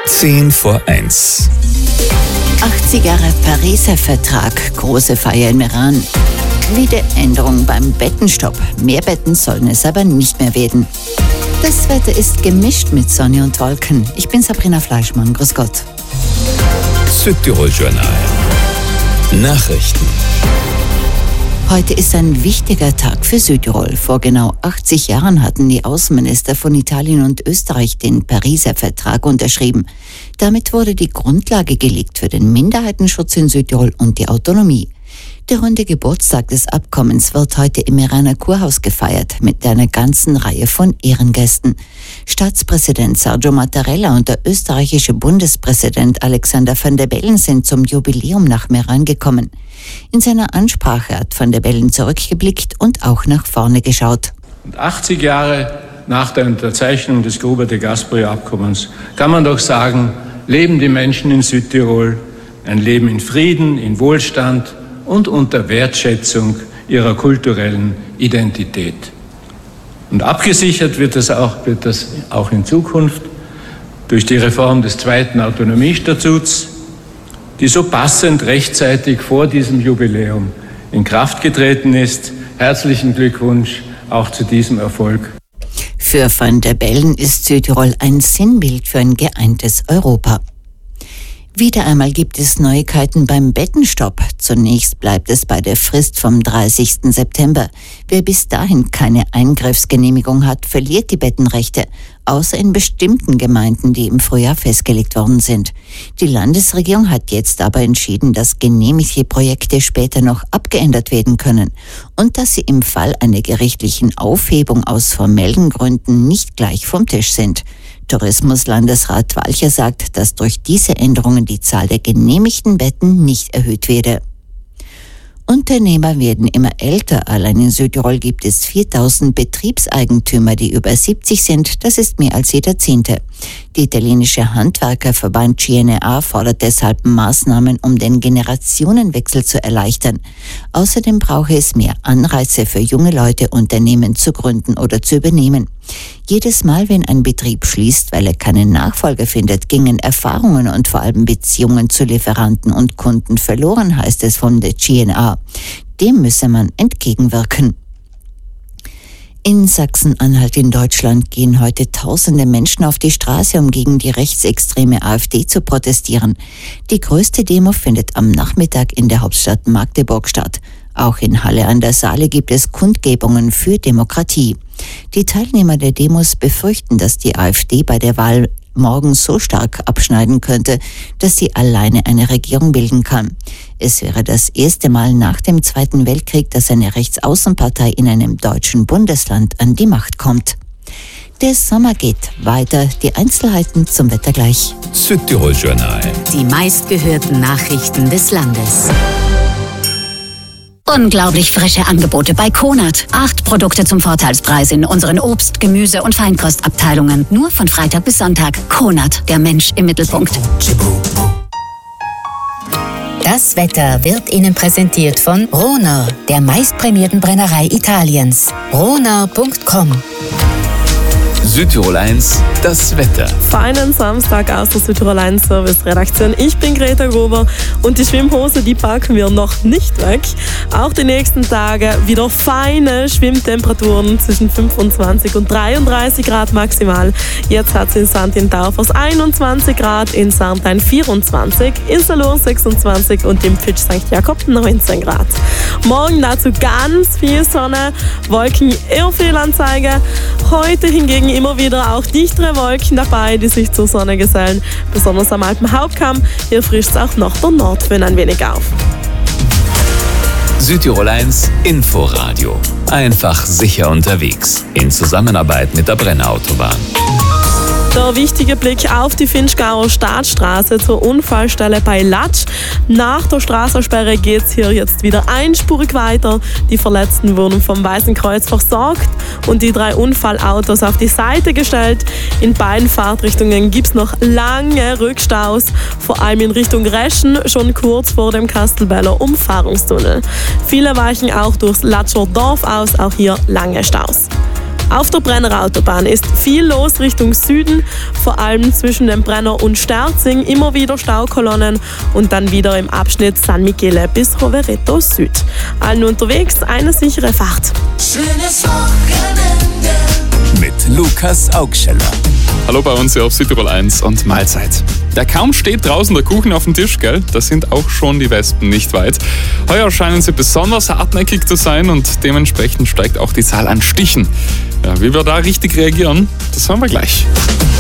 10:01. 80 Jahre Pariser Vertrag, große Feier im Iran. Wieder Änderung beim Bettenstopp. Mehr Betten sollen es aber nicht mehr werden. Das Wetter ist gemischt mit Sonne und Wolken. Ich bin Sabrina Fleischmann. Grüß Gott. Südtirol Journal. Nachrichten. Heute ist ein wichtiger Tag für Südtirol. Vor genau 80 Jahren hatten die Außenminister von Italien und Österreich den Pariser Vertrag unterschrieben. Damit wurde die Grundlage gelegt für den Minderheitenschutz in Südtirol und die Autonomie. Der runde Geburtstag des Abkommens wird heute im Iraner Kurhaus gefeiert mit einer ganzen Reihe von Ehrengästen. Staatspräsident Sergio Mattarella und der österreichische Bundespräsident Alexander Van der Bellen sind zum Jubiläum nach Meran gekommen. In seiner Ansprache hat Van der Bellen zurückgeblickt und auch nach vorne geschaut. 80 Jahre nach der Unterzeichnung des Gruber-de-Gasperi-Abkommens kann man doch sagen, leben die Menschen in Südtirol ein Leben in Frieden, in Wohlstand und unter Wertschätzung ihrer kulturellen Identität. Und abgesichert wird das auch in Zukunft durch die Reform des 2. Autonomiestatuts, die so passend rechtzeitig vor diesem Jubiläum in Kraft getreten ist. Herzlichen Glückwunsch auch zu diesem Erfolg. Für Van der Bellen ist Südtirol ein Sinnbild für ein geeintes Europa. Wieder einmal gibt es Neuigkeiten beim Bettenstopp. Zunächst bleibt es bei der Frist vom 30. September. Wer bis dahin keine Eingriffsgenehmigung hat, verliert die Bettenrechte, außer in bestimmten Gemeinden, die im Frühjahr festgelegt worden sind. Die Landesregierung hat jetzt aber entschieden, dass genehmigte Projekte später noch abgeändert werden können und dass sie im Fall einer gerichtlichen Aufhebung aus formellen Gründen nicht gleich vom Tisch sind. Tourismuslandesrat Walcher sagt, dass durch diese Änderungen die Zahl der genehmigten Betten nicht erhöht werde. Unternehmer werden immer älter. Allein in Südtirol gibt es 4000 Betriebseigentümer, die über 70 sind. Das ist mehr als jeder 10. Der italienische Handwerkerverband GNA fordert deshalb Maßnahmen, um den Generationenwechsel zu erleichtern. Außerdem brauche es mehr Anreize für junge Leute, Unternehmen zu gründen oder zu übernehmen. Jedes Mal, wenn ein Betrieb schließt, weil er keinen Nachfolger findet, gingen Erfahrungen und vor allem Beziehungen zu Lieferanten und Kunden verloren, heißt es von der GNA. Dem müsse man entgegenwirken. In Sachsen-Anhalt in Deutschland gehen heute tausende Menschen auf die Straße, um gegen die rechtsextreme AfD zu protestieren. Die größte Demo findet am Nachmittag in der Hauptstadt Magdeburg statt. Auch in Halle an der Saale gibt es Kundgebungen für Demokratie. Die Teilnehmer der Demos befürchten, dass die AfD bei der Wahl morgen so stark abschneiden könnte, dass sie alleine eine Regierung bilden kann. Es wäre das erste Mal nach dem Zweiten Weltkrieg, dass eine Rechtsaußenpartei in einem deutschen Bundesland an die Macht kommt. Der Sommer geht weiter. Die Einzelheiten zum Wetter gleich. Südtirol Journal. Die meistgehörten Nachrichten des Landes. Unglaublich frische Angebote bei Konad. 8 Produkte zum Vorteilspreis in unseren Obst-, Gemüse- und Feinkostabteilungen. Nur von Freitag bis Sonntag. Konad, der Mensch im Mittelpunkt. Das Wetter wird Ihnen präsentiert von Rohner, der meistprämierten Brennerei Italiens. Rohner.com. Südtirol 1, das Wetter. Feinen Samstag aus der Südtirol 1 Service-Redaktion. Ich bin Greta Gruber und die Schwimmhose, die packen wir noch nicht weg. Auch die nächsten Tage wieder feine Schwimmtemperaturen zwischen 25 und 33 Grad maximal. Jetzt hat es in St. Taufers 21 Grad, in Sarntein 24, in Salur 26 und im Pfitsch St. Jakob 19 Grad. Morgen dazu ganz viel Sonne, Wolken eher Fehlanzeige. Heute hingegen immer wieder auch dichtere Wolken dabei, die sich zur Sonne gesellen. Besonders am Alpenhauptkamm. Hier frischt es auch noch der Nordwind ein wenig auf. Südtirol 1 Inforadio. Einfach sicher unterwegs. In Zusammenarbeit mit der Brenner Autobahn. Der wichtige Blick auf die Vinschgauer Staatsstraße zur Unfallstelle bei Latsch. Nach der Straßensperre geht es hier jetzt wieder einspurig weiter. Die Verletzten wurden vom Weißen Kreuz versorgt und die 3 Unfallautos auf die Seite gestellt. In beiden Fahrtrichtungen gibt es noch lange Rückstaus, vor allem in Richtung Reschen, schon kurz vor dem Kastelbeller Umfahrungstunnel. Viele weichen auch durchs Latscher Dorf aus, auch hier lange Staus. Auf der Brenner Autobahn ist viel los Richtung Süden, vor allem zwischen dem Brenner und Sterzing, immer wieder Staukolonnen und dann wieder im Abschnitt San Michele bis Rovereto Süd. Allen unterwegs eine sichere Fahrt. Schönes Wochenende mit Lukas Augscheller. Hallo bei uns hier auf Südtirol 1 und Mahlzeit. Ja, kaum steht draußen der Kuchen auf dem Tisch, gell? Da sind auch schon die Wespen nicht weit. Heuer scheinen sie besonders hartnäckig zu sein und dementsprechend steigt auch die Zahl an Stichen. Ja, wie wir da richtig reagieren, das hören wir gleich.